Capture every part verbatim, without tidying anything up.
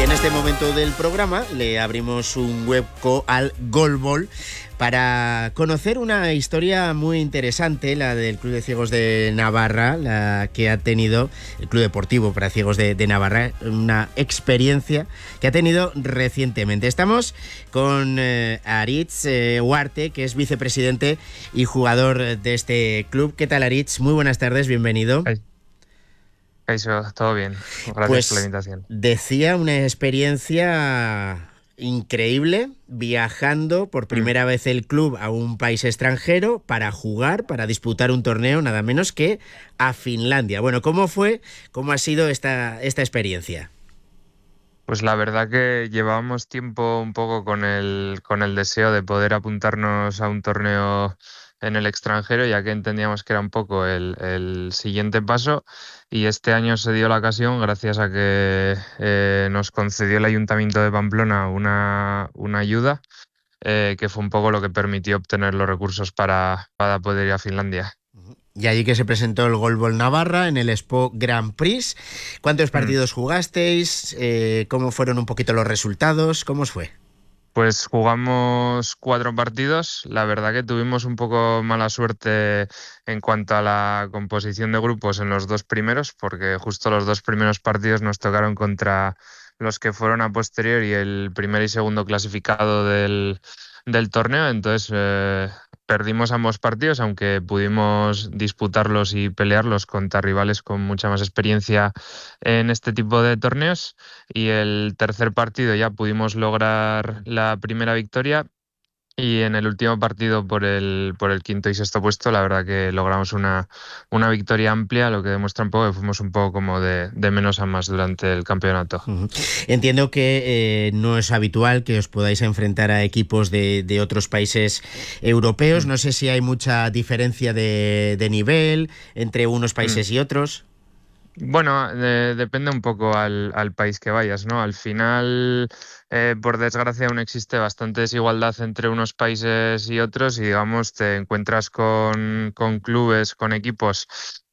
en este momento del programa le abrimos un hueco al Golbol para conocer una historia muy interesante, la del Club de Ciegos de Navarra, la que ha tenido el Club Deportivo para Ciegos de, de Navarra, una experiencia que ha tenido recientemente. Estamos con eh, Aritz eh, Huarte, que es vicepresidente y jugador de este club. ¿Qué tal, Aritz? Muy buenas tardes, bienvenido. Hey. Eso, todo bien. Gracias pues, por la invitación. Decía, una experiencia increíble, viajando por primera mm. vez el club a un país extranjero para jugar, para disputar un torneo, nada menos que a Finlandia. Bueno, ¿cómo fue, cómo ha sido esta, esta experiencia? Pues la verdad que llevábamos tiempo un poco con el, con el deseo de poder apuntarnos a un torneo en el extranjero, ya que entendíamos que era un poco el, el siguiente paso, y este año se dio la ocasión gracias a que eh, nos concedió el Ayuntamiento de Pamplona una, una ayuda, eh, que fue un poco lo que permitió obtener los recursos para, para poder ir a Finlandia. Y allí que se presentó el Golbol Navarra en el Expo Grand Prix. ¿Cuántos partidos mm. jugasteis? Eh, ¿Cómo fueron un poquito los resultados? ¿Cómo os fue? Pues jugamos cuatro partidos. La verdad que tuvimos un poco mala suerte en cuanto a la composición de grupos en los dos primeros, porque justo los dos primeros partidos nos tocaron contra los que fueron a posteriori el primer y segundo clasificado del, del torneo. Entonces eh, perdimos ambos partidos, aunque pudimos disputarlos y pelearlos contra rivales con mucha más experiencia en este tipo de torneos. Y el tercer partido ya pudimos lograr la primera victoria, y en el último partido por el, por el quinto y sexto puesto, la verdad que logramos una, una victoria amplia, lo que demuestra un poco que fuimos un poco como de, de menos a más durante el campeonato. Uh-huh. Entiendo que eh, no es habitual que os podáis enfrentar a equipos de, de otros países europeos. Uh-huh. No sé si hay mucha diferencia de, de nivel entre unos países uh-huh. y otros. Bueno, eh, depende un poco al, al país que vayas, ¿no? Al final, eh, por desgracia, aún existe bastante desigualdad entre unos países y otros, y digamos, te encuentras con, con clubes, con equipos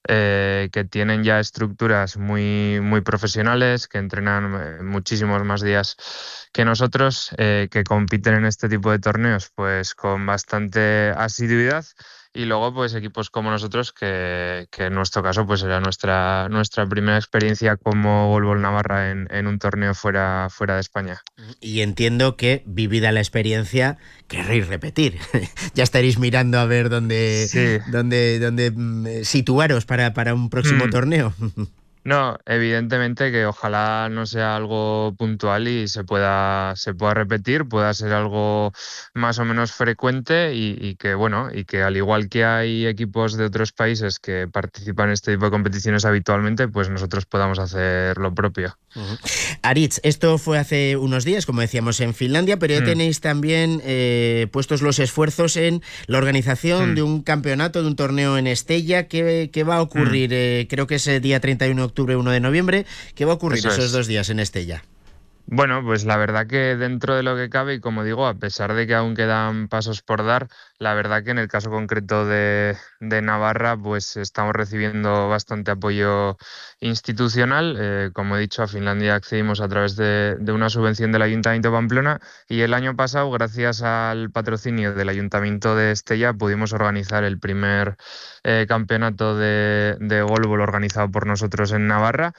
eh, que tienen ya estructuras muy, muy profesionales, que entrenan eh, muchísimos más días que nosotros, eh, que compiten en este tipo de torneos pues con bastante asiduidad. Y luego, pues equipos como nosotros, que, que en nuestro caso pues era nuestra, nuestra primera experiencia como Golbol Navarra en, en un torneo fuera, fuera de España. Y entiendo que, vivida la experiencia, querréis repetir. Ya estaréis mirando a ver dónde, sí. dónde, dónde situaros para, para un próximo hmm. torneo. No, evidentemente que ojalá no sea algo puntual y se pueda, se pueda repetir, pueda ser algo más o menos frecuente, y, y que bueno, y que al igual que hay equipos de otros países que participan en este tipo de competiciones habitualmente, pues nosotros podamos hacer lo propio. Uh-huh. Aritz, esto fue hace unos días, como decíamos, en Finlandia, pero ya mm. tenéis también eh, puestos los esfuerzos en la organización mm. de un campeonato, de un torneo en Estella. ¿Qué, qué va a ocurrir? Mm. Eh, creo que es el día treinta y uno de octubre, uno de noviembre. ¿Qué va a ocurrir Eso esos es. dos días en Estella? Bueno, pues la verdad que dentro de lo que cabe, y como digo, a pesar de que aún quedan pasos por dar, la verdad que en el caso concreto de, de Navarra, pues estamos recibiendo bastante apoyo institucional. Eh, como he dicho, a Finlandia accedimos a través de, de una subvención del Ayuntamiento de Pamplona, y el año pasado, gracias al patrocinio del Ayuntamiento de Estella, pudimos organizar el primer eh, campeonato de, de Golbol organizado por nosotros en Navarra,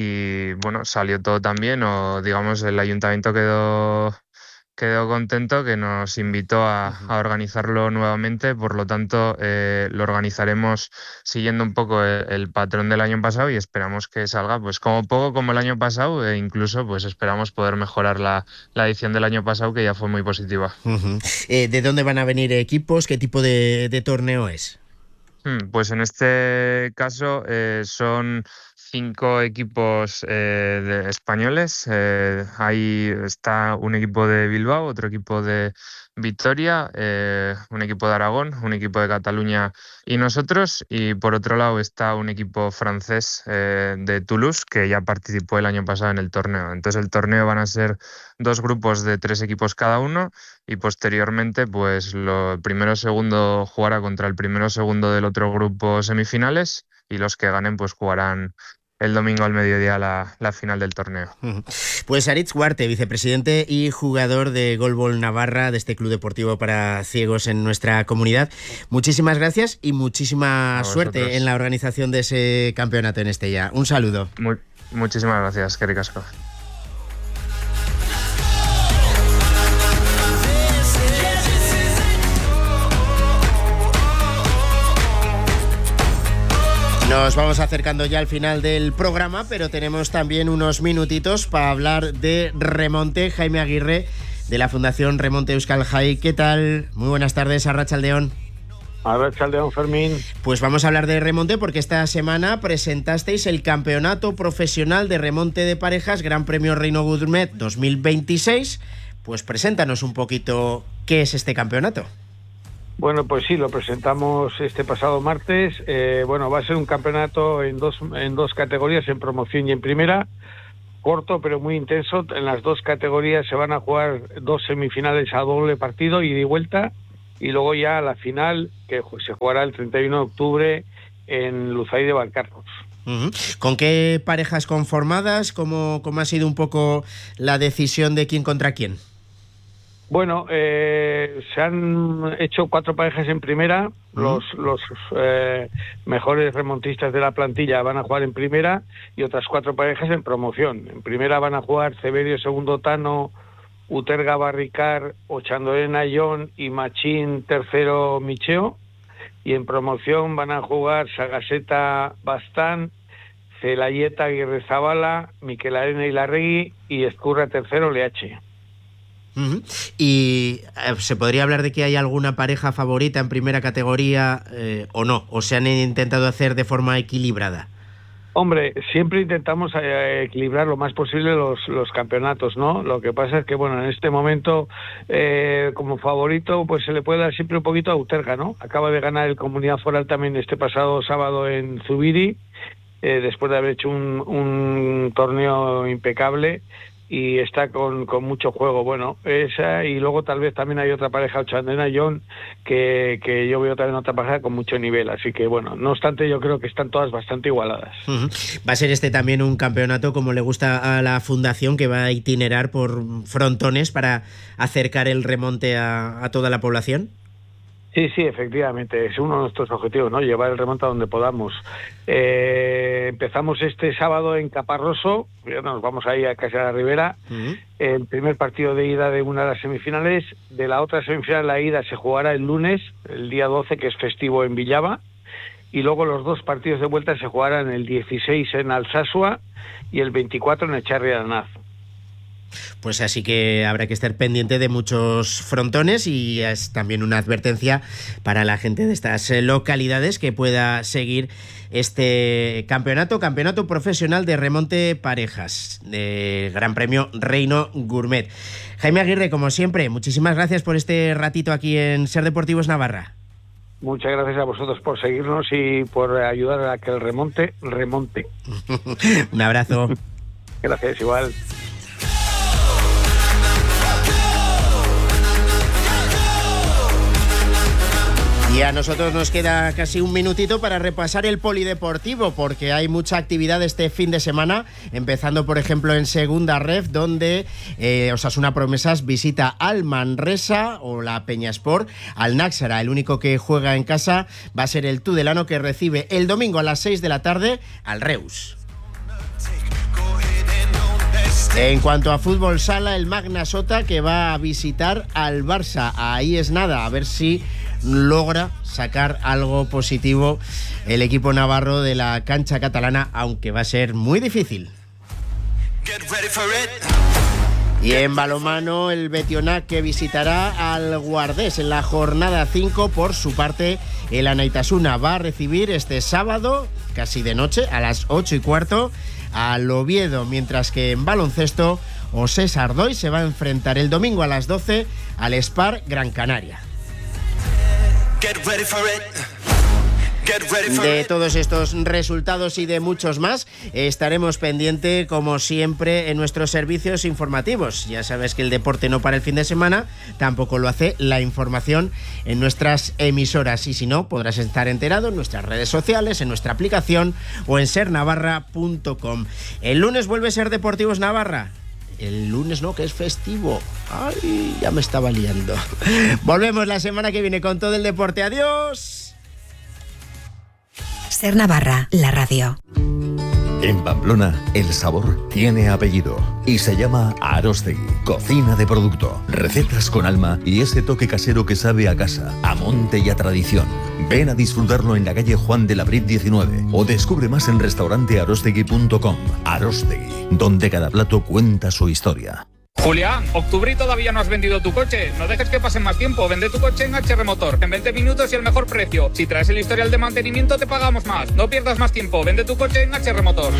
y bueno, salió todo tan bien, o digamos el ayuntamiento quedó, quedó contento, que nos invitó a, a organizarlo nuevamente. Por lo tanto, eh, lo organizaremos siguiendo un poco el, el patrón del año pasado, y esperamos que salga pues como poco como el año pasado, e incluso pues esperamos poder mejorar la, la edición del año pasado, que ya fue muy positiva. Uh-huh. Eh, ¿De dónde van a venir equipos? ¿Qué tipo de, de torneo es? Pues en este caso eh, son cinco equipos eh, de españoles. Eh, ahí está un equipo de Bilbao, otro equipo de Vitoria, eh, un equipo de Aragón, un equipo de Cataluña y nosotros. Y por otro lado está un equipo francés eh, de Toulouse, que ya participó el año pasado en el torneo. Entonces el torneo van a ser dos grupos de tres equipos cada uno, y posteriormente pues lo el primero segundo jugará contra el primero segundo del otro grupo semifinales, y los que ganen pues jugarán el domingo al mediodía la, la final del torneo. Pues Aritz Huarte, vicepresidente y jugador de Golbol Navarra, de este club deportivo para ciegos en nuestra comunidad. Muchísimas gracias y muchísima suerte en la organización de ese campeonato en Estella. Un saludo. Muy, muchísimas gracias, que ricasco. Nos vamos acercando ya al final del programa, pero tenemos también unos minutitos para hablar de remonte. Jaime Aguirre, de la Fundación Remonte Euskal Jai. ¿Qué tal? Muy buenas tardes, Arratsaldeon. Arratsaldeon, Fermín. Pues vamos a hablar de remonte porque esta semana presentasteis el Campeonato Profesional de Remonte de Parejas Gran Premio Reino Gourmet dos mil veintiséis. Pues preséntanos un poquito qué es este campeonato. Bueno, pues sí, lo presentamos este pasado martes. Eh, bueno, va a ser un campeonato en dos, en dos categorías, en promoción y en primera. Corto, pero muy intenso. En las dos categorías se van a jugar dos semifinales a doble partido, ida y vuelta. Y luego ya la final, que se jugará el treinta y uno de octubre en Luzay de Valcarros. Uh-huh. ¿Con qué parejas conformadas? ¿Cómo, cómo ha sido un poco la decisión de quién contra quién? Bueno, eh, se han hecho cuatro parejas en primera. Uh-huh. Los, los eh, mejores remontistas de la plantilla van a jugar en primera y otras cuatro parejas en promoción. En primera van a jugar Severio Segundo Tano, Uterga Barricar, Ochandorena John y Machín Tercero Micheo. Y en promoción van a jugar Sagaseta Bastán, Celayeta Aguirre Zabala, Miquel Arena y Larregui y Escurra Tercero Leache. Uh-huh. ¿Y eh, se podría hablar de que hay alguna pareja favorita en primera categoría eh, o no? ¿O se han intentado hacer de forma equilibrada? Hombre, siempre intentamos eh, equilibrar lo más posible los, los campeonatos, ¿no? Lo que pasa es que, bueno, en este momento, eh, como favorito, pues se le puede dar siempre un poquito a Uterga, ¿no? Acaba de ganar el Comunidad Foral también este pasado sábado en Zubiri, eh, después de haber hecho un, un torneo impecable. Y está con, con mucho juego. Bueno, esa, y luego tal vez también hay otra pareja, Ochandena John, que, que yo veo también otra pareja con mucho nivel. Así que bueno, no obstante, yo creo que están todas bastante igualadas. Uh-huh. Va a ser este también un campeonato, como le gusta a la Fundación, que va a itinerar por frontones para acercar el remonte a, a toda la población. Sí, sí, efectivamente, es uno de nuestros objetivos, ¿no? Llevar el remonte a donde podamos. Eh, empezamos este sábado en Caparroso, ya nos vamos ahí a Casa de la Ribera. Uh-huh. El primer partido de ida de una de las semifinales, de la otra semifinal, la ida se jugará el lunes, el día doce, que es festivo en Villava, y luego los dos partidos de vuelta se jugarán el dieciséis en Alsasua y el veinticuatro en Echarri Aranaz. Pues así que habrá que estar pendiente de muchos frontones y es también una advertencia para la gente de estas localidades que pueda seguir este campeonato, campeonato profesional de remonte parejas, de Gran Premio Reino Gourmet. Jaime Aguirre, como siempre, muchísimas gracias por este ratito aquí en Ser Deportivos Navarra. Muchas gracias a vosotros por seguirnos y por ayudar a que el remonte remonte. Un abrazo. Gracias, igual. Y a nosotros nos queda casi un minutito para repasar el polideportivo, porque hay mucha actividad este fin de semana, empezando por ejemplo en Segunda Ref, donde eh, Osasuna Promesas visita al Manresa o la Peñasport al Náxara. El único que juega en casa va a ser el Tudelano, que recibe el domingo a las seis de la tarde al Reus. En cuanto a fútbol sala, el Magna Sota, que va a visitar al Barça. Ahí es nada, a ver si logra sacar algo positivo el equipo navarro de la cancha catalana, aunque va a ser muy difícil. Y en balonmano, el Betionac, que visitará al Guardés en la jornada cinco. Por su parte, el Anaitasuna va a recibir este sábado, casi de noche, a las ocho y cuarto, al Oviedo, mientras que en baloncesto, Osés Ardoy se va a enfrentar el domingo a las doce al Spar Gran Canaria. De todos estos resultados y de muchos más estaremos pendientes, como siempre, en nuestros servicios informativos. Ya sabes que el deporte no para el fin de semana, tampoco lo hace la información en nuestras emisoras. Y si no, podrás estar enterado en nuestras redes sociales, en nuestra aplicación o en ser navarra punto com. El lunes vuelve a Ser Deportivos Navarra. El lunes no, que es festivo. Ay, ya me estaba liando. Volvemos la semana que viene con todo el deporte. Adiós. Ser Navarra, la radio. En Pamplona, el sabor tiene apellido y se llama Aróstegui. Cocina de producto, recetas con alma y ese toque casero que sabe a casa, a monte y a tradición. Ven a disfrutarlo en la calle Juan de la Brit diecinueve o descubre más en restaurante arostegui punto com. Aróstegui, donde cada plato cuenta su historia. Julián, octubre y todavía no has vendido tu coche. No dejes que pase más tiempo. Vende tu coche en H R Motor. En veinte minutos y el mejor precio. Si traes el historial de mantenimiento te pagamos más. No pierdas más tiempo. Vende tu coche en H R Motor.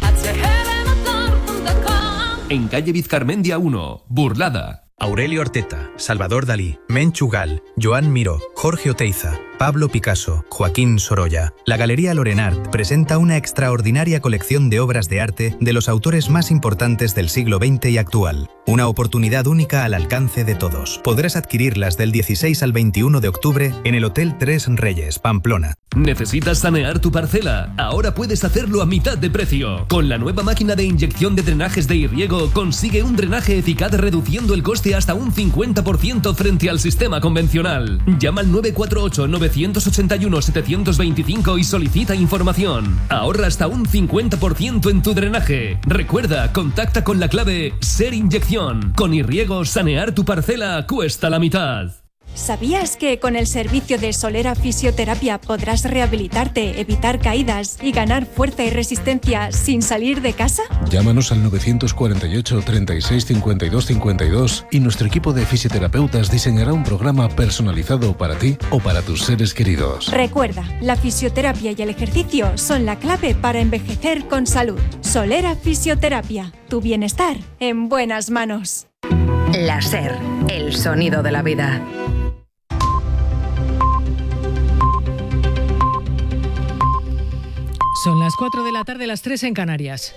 En calle Vizcarmendia uno, Burlada. Aurelio Arteta, Salvador Dalí, Menchu Gal, Joan Miró, Jorge Oteiza, Pablo Picasso, Joaquín Sorolla. La Galería Lorenart presenta una extraordinaria colección de obras de arte de los autores más importantes del siglo veinte y actual. Una oportunidad única al alcance de todos. Podrás adquirirlas del dieciséis al veintiuno de octubre en el Hotel Tres Reyes, Pamplona. ¿Necesitas sanear tu parcela? Ahora puedes hacerlo a mitad de precio. Con la nueva máquina de inyección de drenajes de Irriego consigue un drenaje eficaz reduciendo el coste hasta un cincuenta por ciento frente al sistema convencional. Llama al nueve cuatro ocho, nueve ocho uno, siete dos cinco y solicita información. Ahorra hasta un cincuenta por ciento en tu drenaje. Recuerda, contacta con la clave SER Inyección. Con Irriego, sanear tu parcela cuesta la mitad. ¿Sabías que con el servicio de Solera Fisioterapia podrás rehabilitarte, evitar caídas y ganar fuerza y resistencia sin salir de casa? Llámanos al nueve cuatro ocho, treinta y seis, cincuenta y dos cincuenta y dos y nuestro equipo de fisioterapeutas diseñará un programa personalizado para ti o para tus seres queridos. Recuerda, la fisioterapia y el ejercicio son la clave para envejecer con salud. Solera Fisioterapia, tu bienestar en buenas manos. La SER, el sonido de la vida. Son las cuatro de la tarde, las tres en Canarias.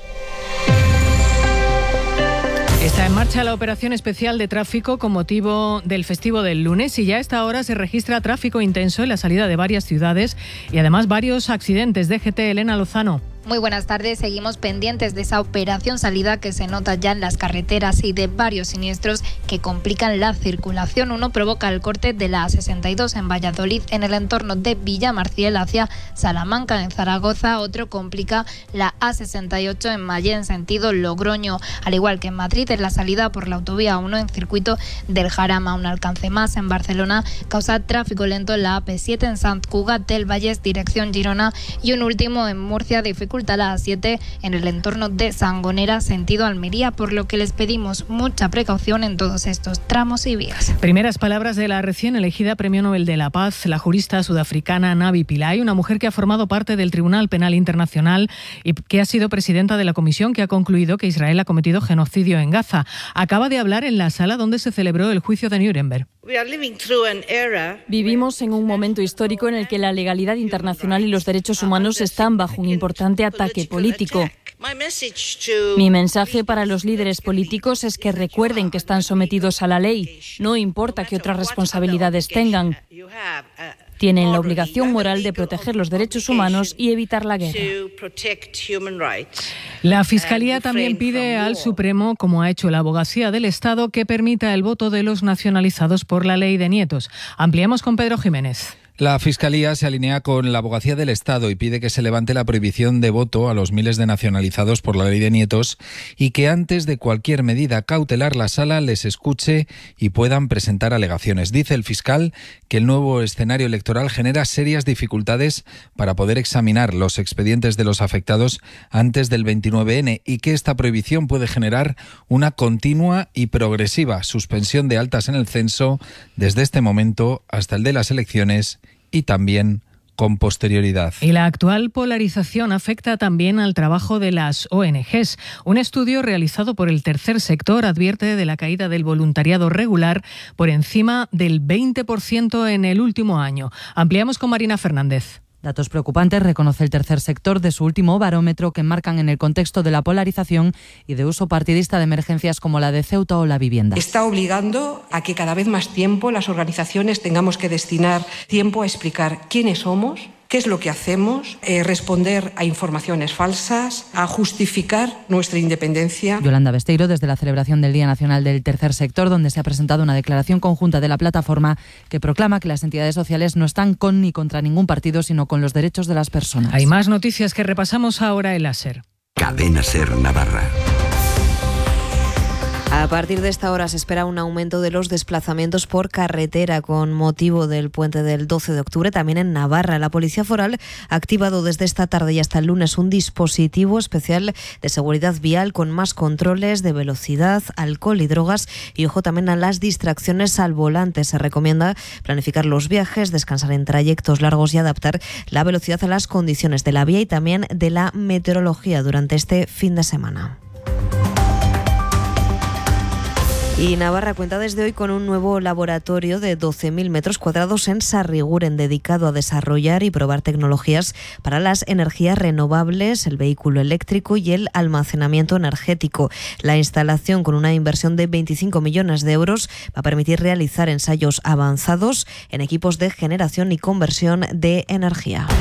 Está en marcha la operación especial de tráfico con motivo del festivo del lunes y ya a esta hora se registra tráfico intenso en la salida de varias ciudades y además varios accidentes. D G T, Elena Lozano. Muy buenas tardes, seguimos pendientes de esa operación salida que se nota ya en las carreteras y de varios siniestros que complican la circulación. Uno provoca el corte de la A sesenta y dos en Valladolid en el entorno de Villamarciel hacia Salamanca en Zaragoza. Otro complica la A sesenta y ocho en Mallén en sentido Logroño, al igual que en Madrid en la salida por la autovía uno en circuito del Jarama. Un alcance más en Barcelona causa tráfico lento en la A P siete en Sant Cugat del Vallès dirección Girona y un último en Murcia dificulta la A siete en el entorno de Sangonera sentido Almería, por lo que les pedimos mucha precaución en todos estos tramos y vías. Primeras palabras de la recién elegida Premio Nobel de la Paz, la jurista sudafricana Navi Pillay, una mujer que ha formado parte del Tribunal Penal Internacional y que ha sido presidenta de la comisión que ha concluido que Israel ha cometido genocidio en Gaza. Acaba de hablar en la sala donde se celebró el juicio de Nuremberg. Vivimos en un momento histórico en el que la legalidad internacional y los derechos humanos están bajo un importante ataque político. Mi mensaje para los líderes políticos es que recuerden que están sometidos a la ley, no importa qué otras responsabilidades tengan. Tienen la obligación moral de proteger los derechos humanos y evitar la guerra. La Fiscalía también pide al Supremo, como ha hecho la Abogacía del Estado, que permita el voto de los nacionalizados por la ley de nietos. Ampliamos con Pedro Jiménez. La Fiscalía se alinea con la Abogacía del Estado y pide que se levante la prohibición de voto a los miles de nacionalizados por la ley de nietos y que antes de cualquier medida cautelar la Sala les escuche y puedan presentar alegaciones. Dice el fiscal que el nuevo escenario electoral genera serias dificultades para poder examinar los expedientes de los afectados antes del veintinueve ene y que esta prohibición puede generar una continua y progresiva suspensión de altas en el censo desde este momento hasta el de las elecciones y también con posterioridad. Y la actual polarización afecta también al trabajo de las O N Ges. Un estudio realizado por el tercer sector advierte de la caída del voluntariado regular por encima del veinte por ciento en el último año. Ampliamos con Marina Fernández. Datos preocupantes, reconoce el tercer sector de su último barómetro, que enmarcan en el contexto de la polarización y de uso partidista de emergencias como la de Ceuta o la vivienda. Está obligando a que cada vez más tiempo las organizaciones tengamos que destinar tiempo a explicar quiénes somos, qué es lo que hacemos, eh, responder a informaciones falsas, a justificar nuestra independencia. Yolanda Besteiro, desde la celebración del Día Nacional del Tercer Sector, donde se ha presentado una declaración conjunta de la plataforma que proclama que las entidades sociales no están con ni contra ningún partido, sino con los derechos de las personas. Hay más noticias que repasamos ahora en la SER. Cadena SER Navarra. A partir de esta hora se espera un aumento de los desplazamientos por carretera con motivo del puente del doce de octubre. También en Navarra, la Policía Foral ha activado desde esta tarde y hasta el lunes un dispositivo especial de seguridad vial con más controles de velocidad, alcohol y drogas. Y ojo también a las distracciones al volante. Se recomienda planificar los viajes, descansar en trayectos largos y adaptar la velocidad a las condiciones de la vía y también de la meteorología durante este fin de semana. Y Navarra cuenta desde hoy con un nuevo laboratorio de doce mil metros cuadrados en Sarriguren, dedicado a desarrollar y probar tecnologías para las energías renovables, el vehículo eléctrico y el almacenamiento energético. La instalación, con una inversión de veinticinco millones de euros, va a permitir realizar ensayos avanzados en equipos de generación y conversión de energía.